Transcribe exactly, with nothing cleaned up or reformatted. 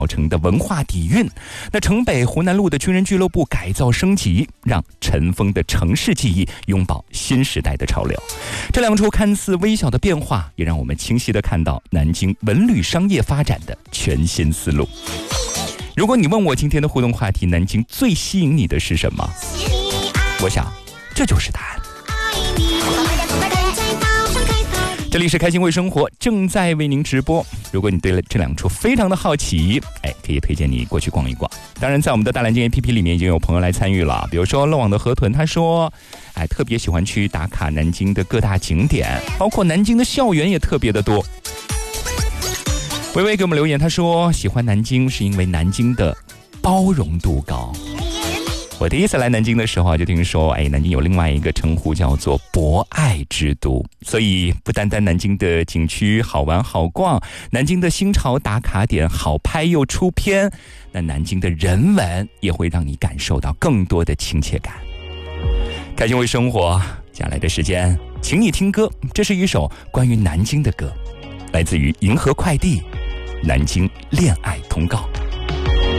城的文化底蕴。那城北湖南路的军人俱乐部改造升级，让尘封的城市记忆拥抱新时代的潮流。这两处看似微小的变化，也让我们清晰地看到南京文旅商业发展的全新思路。如果你问我今天的互动话题，南京最吸引你的是什么？我想这就是答案。这里是开心为生活，正在为您直播。如果你对这两处非常的好奇，哎，可以推荐你过去逛一逛。当然在我们的大蓝鲸 A P P 里面已经有朋友来参与了，比如说漏网的河豚，他说哎，特别喜欢去打卡南京的各大景点，包括南京的校园也特别的多。微微给我们留言，他说喜欢南京是因为南京的包容度高。我第一次来南京的时候啊，就听说哎，南京有另外一个称呼叫做博爱之都，所以不单单南京的景区好玩好逛，南京的新潮打卡点好拍又出片，那南京的人文也会让你感受到更多的亲切感。开心为生活，接下来的时间请你听歌，这是一首关于南京的歌，来自于银河快递南京恋爱通告。